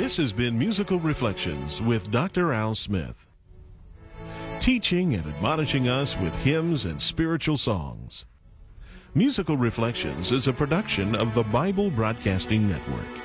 This has been Musical Reflections with Dr. Al Smith, teaching and admonishing us with hymns and spiritual songs. Musical Reflections is a production of the Bible Broadcasting Network.